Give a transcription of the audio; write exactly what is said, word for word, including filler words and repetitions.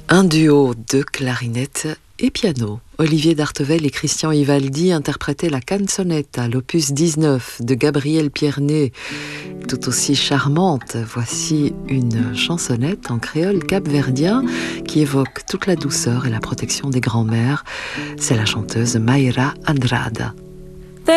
Un duo de clarinette et piano. Olivier d'Artevel et Christian Ivaldi interprétaient la canzonetta, l'opus dix-neuf de Gabriel Pierné, tout aussi charmante. Voici une chansonnette en créole capverdien qui évoque toute la douceur et la protection des grands-mères. C'est la chanteuse Mayra Andrade.